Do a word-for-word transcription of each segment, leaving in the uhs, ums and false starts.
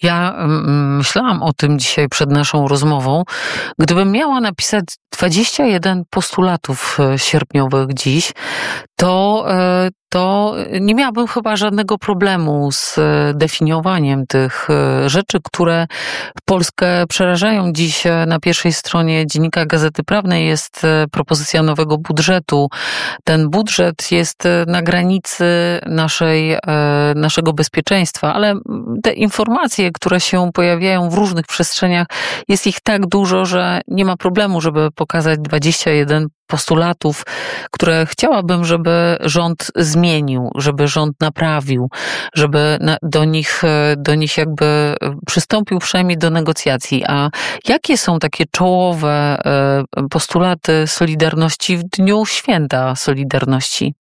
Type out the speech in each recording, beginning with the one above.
Ja mm, myślałam o tym dzisiaj przed naszą rozmową. Gdybym miała napisać dwadzieścia jeden postulatów sierpniowych dziś, to, to nie miałabym chyba żadnego problemu z definiowaniem tych rzeczy, które Polskę przerażają. Dziś na pierwszej stronie Dziennika Gazety Prawnej jest propozycja nowego budżetu. Ten budżet jest na granicy naszej, naszego bezpieczeństwa, ale te informacje, które się pojawiają w różnych przestrzeniach, jest ich tak dużo, że nie ma problemu, żeby pokazać dwadzieścia jeden postulatów, które chciałabym, żeby rząd zmienił, żeby rząd naprawił, żeby na, do nich, do nich jakby przystąpił przynajmniej do negocjacji. A jakie są takie czołowe postulaty Solidarności w dniu święta Solidarności?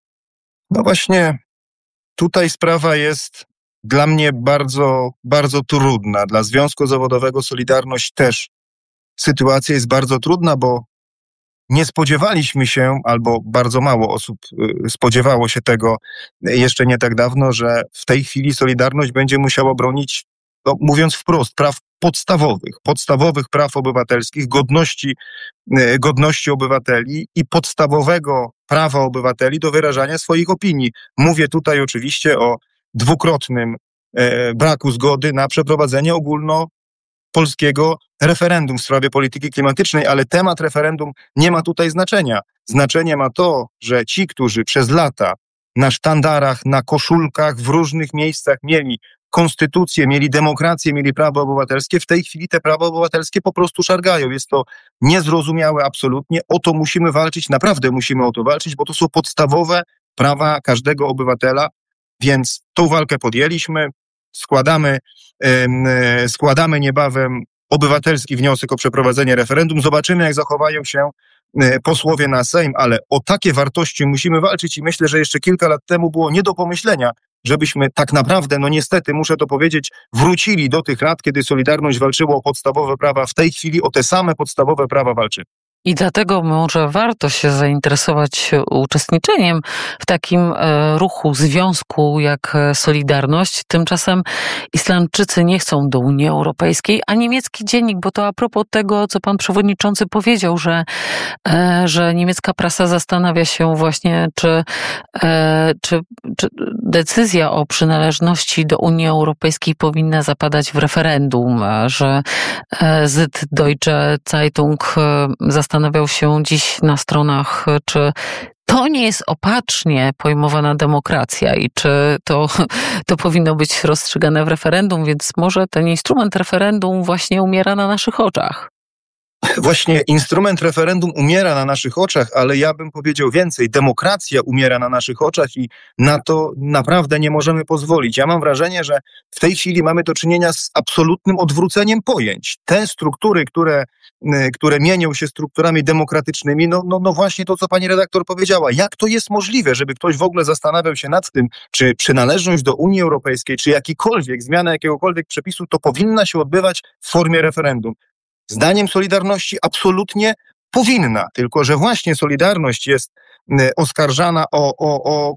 No właśnie, tutaj sprawa jest dla mnie bardzo, bardzo trudna. Dla Związku Zawodowego Solidarność też sytuacja jest bardzo trudna, bo nie spodziewaliśmy się, albo bardzo mało osób spodziewało się tego jeszcze nie tak dawno, że w tej chwili Solidarność będzie musiała bronić, no, mówiąc wprost, praw podstawowych, podstawowych praw obywatelskich, godności, godności obywateli i podstawowego prawa obywateli do wyrażania swoich opinii. Mówię tutaj oczywiście o dwukrotnym e, braku zgody na przeprowadzenie ogólnopolskiego referendum w sprawie polityki klimatycznej, ale temat referendum nie ma tutaj znaczenia. Znaczenie ma to, że ci, którzy przez lata na sztandarach, na koszulkach, w różnych miejscach mieli konstytucję, mieli demokrację, mieli prawa obywatelskie, w tej chwili te prawa obywatelskie po prostu szargają. Jest to niezrozumiałe absolutnie. O to musimy walczyć, naprawdę musimy o to walczyć, bo to są podstawowe prawa każdego obywatela, więc tą walkę podjęliśmy. Składamy, yy, składamy niebawem obywatelski wniosek o przeprowadzenie referendum. Zobaczymy, jak zachowają się posłowie na Sejm, ale o takie wartości musimy walczyć i myślę, że jeszcze kilka lat temu było nie do pomyślenia, żebyśmy tak naprawdę, no niestety muszę to powiedzieć, wrócili do tych lat, kiedy Solidarność walczyła o podstawowe prawa. W tej chwili o te same podstawowe prawa walczymy. I dlatego może warto się zainteresować uczestniczeniem w takim ruchu, związku jak Solidarność. Tymczasem Islandczycy nie chcą do Unii Europejskiej, a niemiecki dziennik, bo to a propos tego, co pan przewodniczący powiedział, że, że niemiecka prasa zastanawia się właśnie, czy, czy, czy decyzja o przynależności do Unii Europejskiej powinna zapadać w referendum, że Süddeutsche Zeitung zastanawiał się dziś na stronach, czy to nie jest opacznie pojmowana demokracja i czy to, to powinno być rozstrzygane w referendum, więc może ten instrument referendum właśnie umiera na naszych oczach. Właśnie instrument referendum umiera na naszych oczach, ale ja bym powiedział więcej. Demokracja umiera na naszych oczach i na to naprawdę nie możemy pozwolić. Ja mam wrażenie, że w tej chwili mamy do czynienia z absolutnym odwróceniem pojęć. Te struktury, które, które mienią się strukturami demokratycznymi, no, no, no właśnie to, co pani redaktor powiedziała. Jak to jest możliwe, żeby ktoś w ogóle zastanawiał się nad tym, czy przynależność do Unii Europejskiej, czy jakikolwiek, zmiana jakiegokolwiek przepisu, to powinna się odbywać w formie referendum. Zdaniem Solidarności absolutnie powinna, tylko że właśnie Solidarność jest oskarżana o, o, o,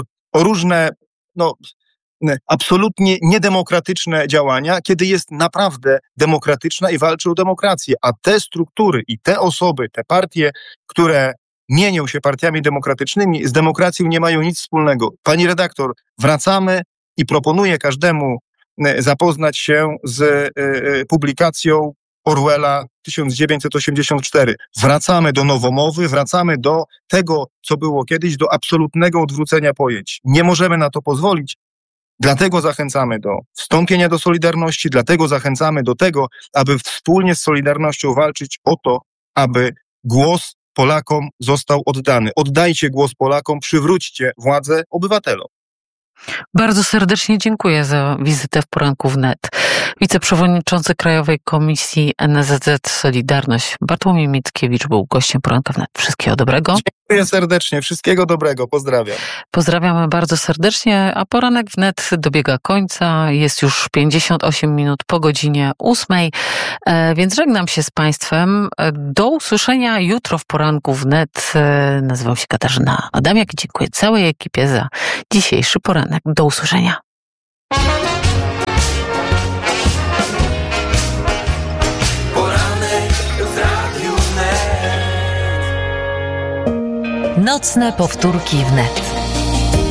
o różne no, absolutnie niedemokratyczne działania, kiedy jest naprawdę demokratyczna i walczy o demokrację. A te struktury i te osoby, te partie, które mienią się partiami demokratycznymi, z demokracją nie mają nic wspólnego. Pani redaktor, wracamy i proponuję każdemu zapoznać się z publikacją Orwella tysiąc dziewięćset osiemdziesiąt cztery. Wracamy do nowomowy, wracamy do tego, co było kiedyś, do absolutnego odwrócenia pojęć. Nie możemy na to pozwolić. Dlatego zachęcamy do wstąpienia do Solidarności, dlatego zachęcamy do tego, aby wspólnie z Solidarnością walczyć o to, aby głos Polakom został oddany. Oddajcie głos Polakom, przywróćcie władzę obywatelom. Bardzo serdecznie dziękuję za wizytę w Poranku Wnet. Wiceprzewodniczący Krajowej Komisji N S Z Solidarność Bartłomiej Mickiewicz był gościem Poranka Wnet. Wszystkiego dobrego. Dziękuję serdecznie. Wszystkiego dobrego. Pozdrawiam. Pozdrawiamy bardzo serdecznie, a Poranek Wnet dobiega końca. Jest już pięćdziesiąt osiem minut po godzinie ósmej, więc żegnam się z Państwem. Do usłyszenia jutro w Poranku Wnet. Nazywam się Katarzyna Adamiak i dziękuję całej ekipie za dzisiejszy poranek. Do usłyszenia. Nocne powtórki wnet.